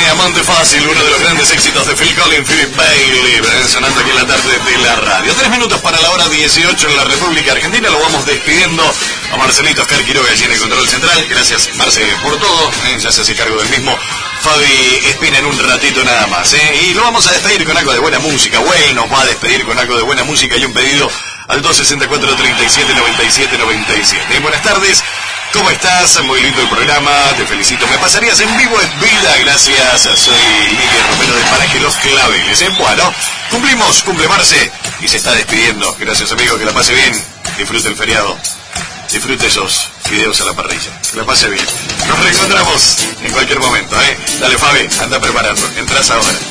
Amante Fácil, uno de los grandes éxitos de Phil Collins, Philip Bailey, sonando aquí en la tarde de la radio. 3 minutos para la hora 18 en la República Argentina. Lo vamos despidiendo a Marcelito Oscar Quiroga allí en el control central. Gracias, Marce, por todo. Ya se hace cargo del mismo Fabi Espina en un ratito nada más. Y lo vamos a despedir con algo de buena música. Way nos va a despedir con algo de buena música y un pedido al 264 37 97 97. Buenas tardes. ¿Cómo estás? Muy lindo el programa, te felicito. Me pasarías en vivo en vida, gracias. Soy Miguel Romero de Paraje Los Claveles. Bueno, cumple Marce y se está despidiendo. Gracias, amigo, que la pase bien. Disfrute el feriado. Disfrute esos videos a la parrilla. Que la pase bien. Nos reencontramos en cualquier momento, Dale, Fabi, anda preparando. Entras ahora.